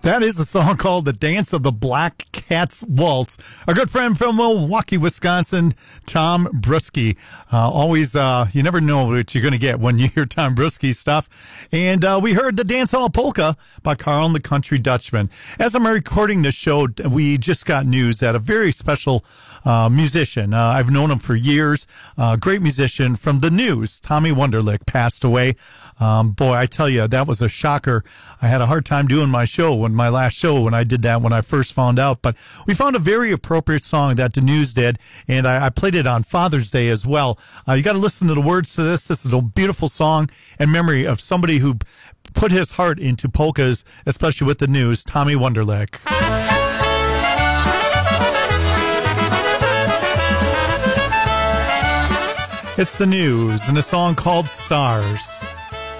That is a song called The Dance of the Black Cats Waltz. Our good friend from Milwaukee, Wisconsin, Tom Bruschi. Always, you never know what you're going to get when you hear Tom Bruschi stuff. And we heard The Dance Hall Polka by Carl and the Country Dutchman. As I'm recording this show, we just got news that a very special musician, I've known him for years, great musician from the news, Tommy Wunderlich, passed away. Boy, I tell you, that was a shocker. I had a hard time doing my last show when I did that when I first found out. But we found a very appropriate song that the news did, and I played it on Father's Day as well. You got to listen to the words to this. This is a beautiful song in memory of somebody who put his heart into polkas, especially with the news, Tommy Wunderlich. It's the news and a song called Stars.